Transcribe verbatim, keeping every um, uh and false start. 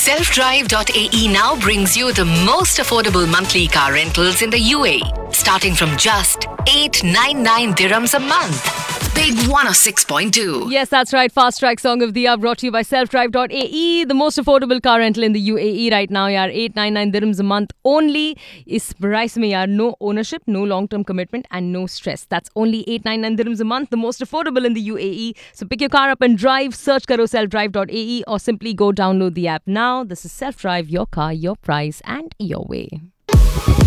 self drive dot a e now brings you the most affordable monthly car rentals in the U A E, starting from just eight ninety-nine dirhams a month. Big one oh six point two. Yes, that's right. Fast Track Song of the Hour brought to you by self drive dot a e, the most affordable car rental in the U A E right now. Yaar, eight ninety-nine dirhams a month only. Is price mein yaar, no ownership, no long-term commitment and no stress. That's only eight ninety-nine dirhams a month, the most affordable in the U A E. So pick your car up and drive. Search karo self drive dot a e or simply go download the app now. This is Self Drive, your car, your price and your way.